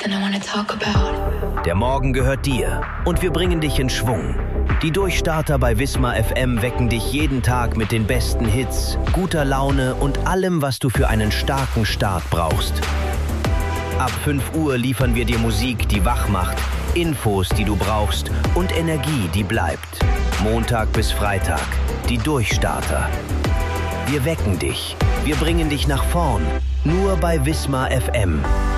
Then I wanna talk about. Der Morgen gehört dir und wir bringen dich in Schwung. Die Durchstarter bei Wismar FM wecken dich jeden Tag mit den besten Hits, guter Laune und allem, was du für einen starken Start brauchst. Ab 5 Uhr liefern wir dir Musik, die wach macht, Infos, die du brauchst und Energie, die bleibt. Montag bis Freitag, die Durchstarter. Wir wecken dich, wir bringen dich nach vorn, nur bei Wismar FM.